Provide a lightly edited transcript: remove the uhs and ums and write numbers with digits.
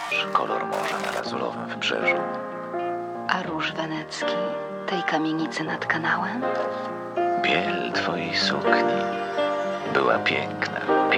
Kolor morza na lazurowym wybrzeżu. A róż wenecki tej kamienicy nad kanałem? Biel twojej sukni była piękna.